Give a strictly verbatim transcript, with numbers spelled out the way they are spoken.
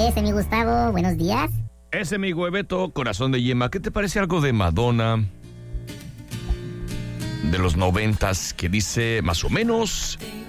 es, mi Gustavo? Buenos días. Ese, mi Beto, corazón de yema. ¿Qué te parece algo de Madonna? De los noventas, que dice más o menos